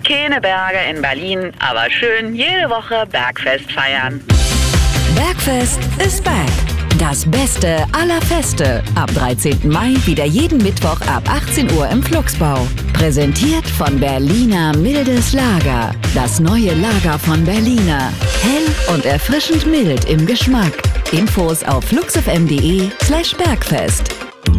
Keine Berge in Berlin, aber schön jede Woche Bergfest feiern. Bergfest ist back. Das Beste aller Feste. Ab 13. Mai wieder jeden Mittwoch ab 18 Uhr im Flugsbau. Präsentiert von Berliner Mildes Lager. Das neue Lager von Berliner. Hell und erfrischend mild im Geschmack. Infos auf fluxfm.de/Bergfest.